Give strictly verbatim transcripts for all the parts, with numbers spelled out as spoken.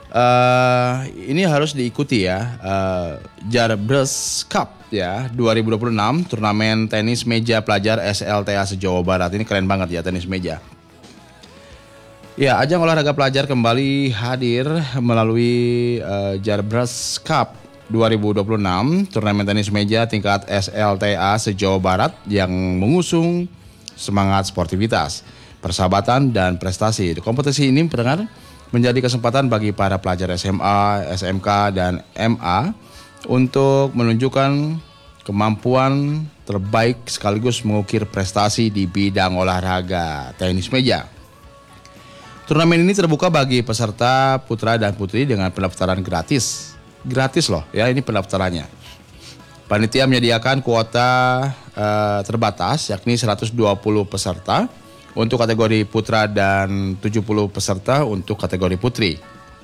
Uh, ini harus diikuti ya, uh, Jarbres Cup ya dua ribu dua puluh enam, turnamen tenis meja pelajar S L T A se-Jawa Barat. Ini keren banget ya, tenis meja. Ya, ajang olahraga pelajar kembali hadir melalui uh, Jarbres Cup dua ribu dua puluh enam, turnamen tenis meja tingkat S L T A se-Jawa Barat yang mengusung semangat sportivitas, persahabatan, dan prestasi. Di kompetisi ini pendengar menjadi kesempatan bagi para pelajar S M A, S M K, dan M A untuk menunjukkan kemampuan terbaik sekaligus mengukir prestasi di bidang olahraga tenis meja. Turnamen ini terbuka bagi peserta putra dan putri dengan pendaftaran gratis. Gratis loh ya, ini pendaftarannya. Panitia menyediakan kuota uh, terbatas yakni seratus dua puluh peserta untuk kategori putra dan tujuh puluh peserta untuk kategori putri.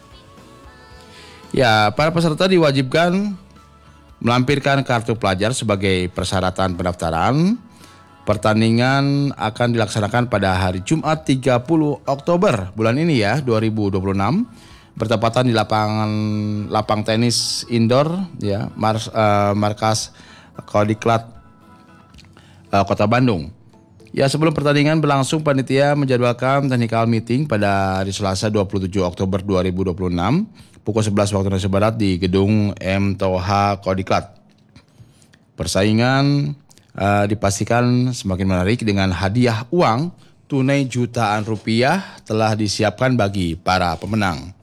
Ya, para peserta diwajibkan melampirkan kartu pelajar sebagai persyaratan pendaftaran. Pertandingan akan dilaksanakan pada hari Jumat tiga puluh Oktober bulan ini ya, dua ribu dua puluh enam, bertepatan di lapangan lapang tenis indoor ya, Mars, uh, markas Kodiklat uh, Kota Bandung. Ya, sebelum pertandingan berlangsung, panitia menjadwalkan technical meeting pada hari Selasa dua puluh tujuh Oktober dua ribu dua puluh enam pukul sebelas waktu Indonesia Barat di Gedung M Toha Kodiklat. Persaingan uh, dipastikan semakin menarik dengan hadiah uang tunai jutaan rupiah telah disiapkan bagi para pemenang.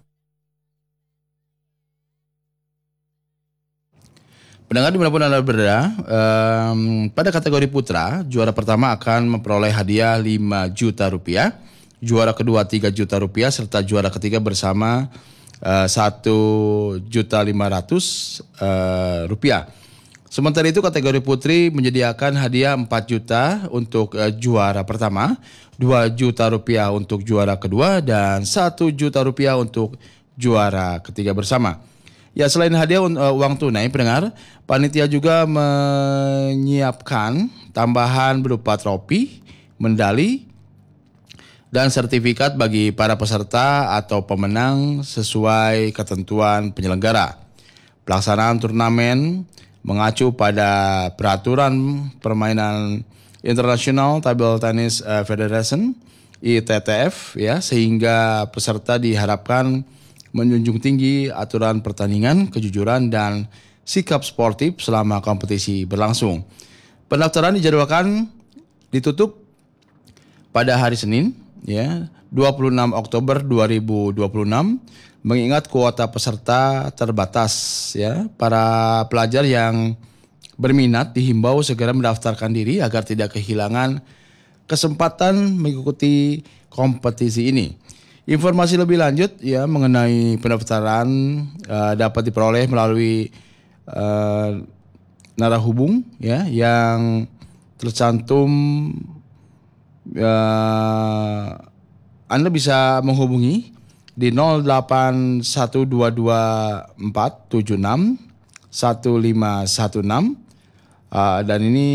Pendengar dimanapun Anda berada, um, pada kategori putra, juara pertama akan memperoleh hadiah lima juta rupiah, juara kedua tiga juta rupiah, serta juara ketiga bersama uh, satu juta lima ratus rupiah. Sementara itu kategori putri menyediakan hadiah empat juta untuk uh, juara pertama, dua juta rupiah untuk juara kedua, dan satu juta rupiah untuk juara ketiga bersama. Ya, selain hadiah uh, uang tunai, pendengar, panitia juga menyiapkan tambahan berupa trofi, medali, dan sertifikat bagi para peserta atau pemenang sesuai ketentuan penyelenggara. Pelaksanaan turnamen mengacu pada peraturan permainan International Table Tennis Federation I T T F ya, sehingga peserta diharapkan menjunjung tinggi aturan pertandingan, kejujuran, dan sikap sportif selama kompetisi berlangsung. Pendaftaran dijadwalkan ditutup pada hari Senin, ya, dua puluh enam Oktober dua ribu dua puluh enam. Mengingat kuota peserta terbatas, ya, para pelajar yang berminat dihimbau segera mendaftarkan diri agar tidak kehilangan kesempatan mengikuti kompetisi ini. Informasi lebih lanjut ya mengenai pendaftaran uh, dapat diperoleh melalui uh, narahubung ya yang tercantum. Uh, Anda bisa menghubungi di nol delapan satu dua dua empat tujuh enam satu lima satu enam uh, dan ini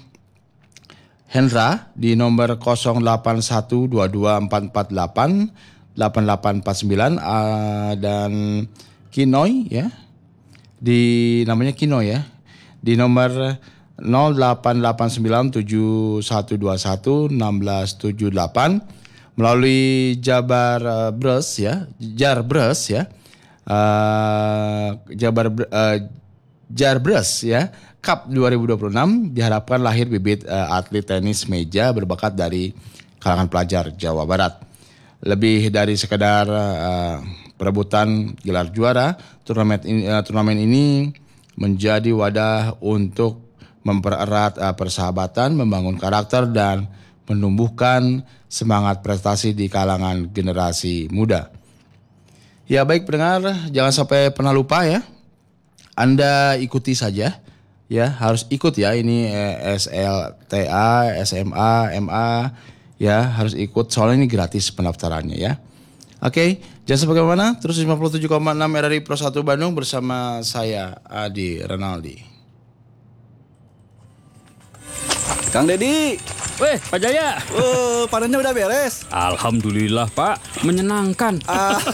Hendra di nomor nol delapan satu dua dua empat empat delapan delapan delapan empat sembilan uh, dan Kinoy ya di namanya Kinoy ya di nomor nol delapan delapan sembilan tujuh satu dua satu enam tujuh delapan melalui Jabar uh, Bres ya Jarbres ya uh, Jabar uh, Jarbres ya Cup dua ribu dua puluh enam diharapkan lahir bibit uh, atlet tenis meja berbakat dari kalangan pelajar Jawa Barat. Lebih dari sekedar uh, perebutan gelar juara, turnamen ini, uh, turnamen ini menjadi wadah untuk mempererat uh, persahabatan, membangun karakter, dan menumbuhkan semangat prestasi di kalangan generasi muda. Ya baik pendengar, jangan sampai pernah lupa ya, Anda ikuti saja. Ya, harus ikut ya, ini eh, S L T A, S M A, M A, ya harus ikut soalnya ini gratis pendaftarannya ya. Oke, jangan sampai kemana, terus lima puluh tujuh koma enam R R I Pro satu Bandung bersama saya Adi Renaldi. Kang Dedi. Weh, Pak Jaya. Oh, panennya udah beres. Alhamdulillah, Pak. Menyenangkan. Ah.